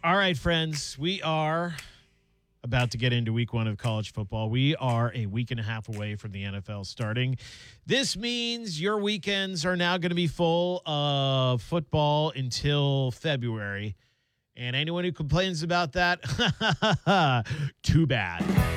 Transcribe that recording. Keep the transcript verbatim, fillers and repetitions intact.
All right, friends, we are about to get into week one of college football. We are a week and a half away from the N F L starting. This means your weekends are now going to be full of football until February. And anyone who complains about that, too bad.